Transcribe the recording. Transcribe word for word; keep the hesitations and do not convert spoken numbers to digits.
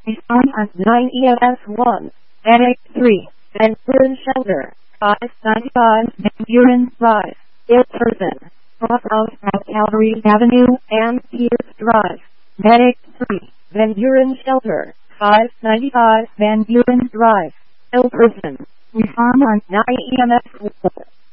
Respond on nine E M S one, Medic three, Van Buren Shelter, five ninety-five, Van Buren Drive, ill person, cross out at Calvary Avenue and Pierce Drive, Medic three, Van Buren Shelter, five ninety-five, Van Buren Drive, ill person. Respond on nine E M S one.